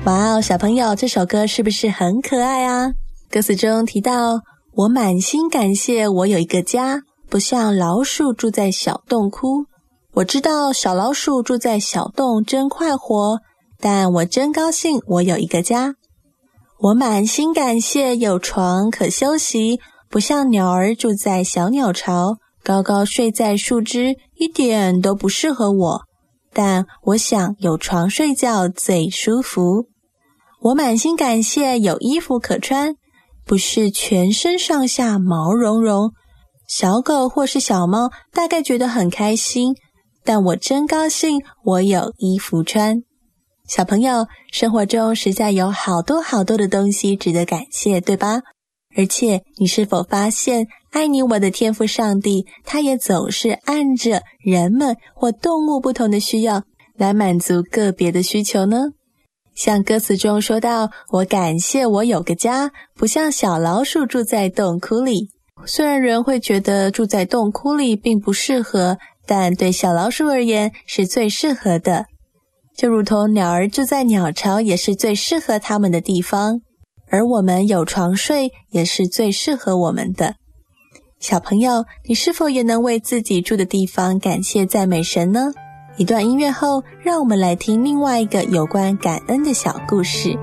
哇哦，小朋友，这首歌是不是很可爱啊？歌词中提到，我满心感谢我有一个家，不像老鼠住在小洞窟。我知道小老鼠住在小洞真快活，但我真高兴我有一个家。我满心感谢有床可休息，不像鸟儿住在小鸟巢，高高睡在树枝，一点都不适合我。但我想有床睡觉最舒服。我满心感谢有衣服可穿，不是全身上下毛茸茸。小狗或是小猫大概觉得很开心，但我真高兴我有衣服穿。小朋友，生活中实在有好多好多的东西值得感谢，对吧？而且你是否发现，爱你我的天父上帝，他也总是按着人们或动物不同的需要来满足个别的需求呢？像歌词中说到，我感谢我有个家，不像小老鼠住在洞窟里。虽然人会觉得住在洞窟里并不适合，但对小老鼠而言是最适合的。就如同鸟儿住在鸟巢也是最适合它们的地方，而我们有床睡也是最适合我们的。小朋友，你是否也能为自己住的地方感谢赞美神呢？一段音乐后，让我们来听另外一个有关感恩的小故事。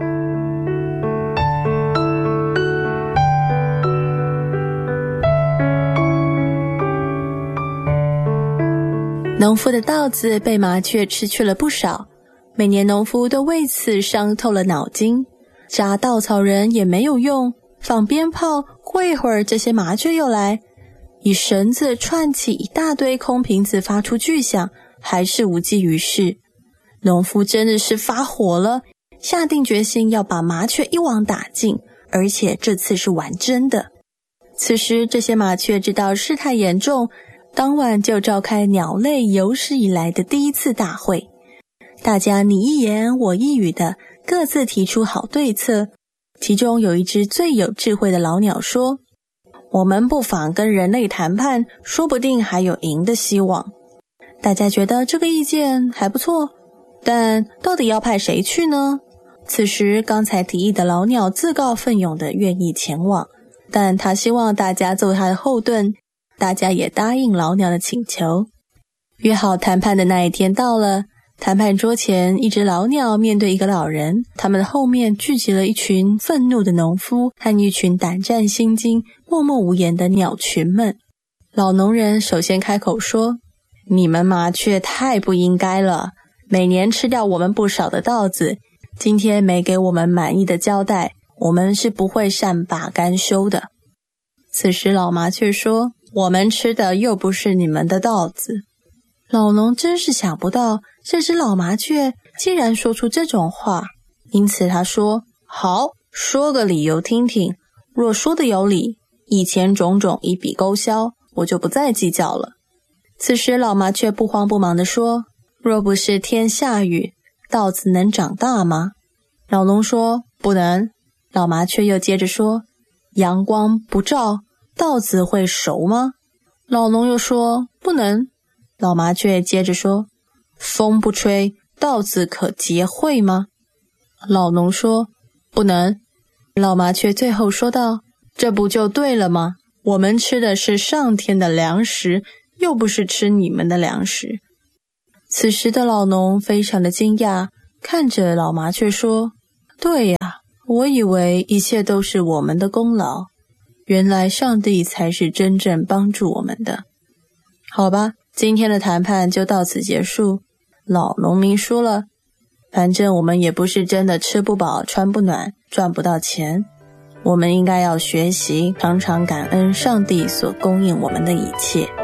农夫的稻子被麻雀吃去了不少，每年农夫都为此伤透了脑筋。扎稻草人也没有用，放鞭炮，过一会儿这些麻雀又来，以绳子串起一大堆空瓶子发出巨响，还是无济于事。农夫真的是发火了，下定决心要把麻雀一网打尽，而且这次是玩真的。此时这些麻雀知道事态严重，当晚就召开鸟类有史以来的第一次大会，大家你一言我一语的各自提出好对策。其中有一只最有智慧的老鸟说，我们不妨跟人类谈判，说不定还有赢的希望。大家觉得这个意见还不错，但到底要派谁去呢？此时刚才提议的老鸟自告奋勇的愿意前往，但他希望大家做他的后盾，大家也答应老鸟的请求。约好谈判的那一天到了，谈判桌前，一只老鸟面对一个老人，他们的后面聚集了一群愤怒的农夫和一群胆战心惊、默默无言的鸟群们。老农人首先开口说，你们麻雀太不应该了，每年吃掉我们不少的稻子，今天没给我们满意的交代，我们是不会善罢甘休的。此时老麻雀说，我们吃的又不是你们的稻子。老农真是想不到，这只老麻雀竟然说出这种话，因此他说，好，说个理由听听，若说的有理，以前种种一笔勾销，我就不再计较了。此时老麻雀不慌不忙地说，若不是天下雨，稻子能长大吗？老农说，不能。老麻雀又接着说，阳光不照，稻子会熟吗？老农又说，不能。老麻雀接着说，风不吹，稻子可结穗吗？老农说，不能。老麻雀最后说道，这不就对了吗？我们吃的是上天的粮食，又不是吃你们的粮食。此时的老农非常的惊讶，看着老麻雀说，对呀，我以为一切都是我们的功劳，原来上帝才是真正帮助我们的。好吧，今天的谈判就到此结束。老农民说了，反正我们也不是真的吃不饱穿不暖赚不到钱，我们应该要学习常常感恩上帝所供应我们的一切。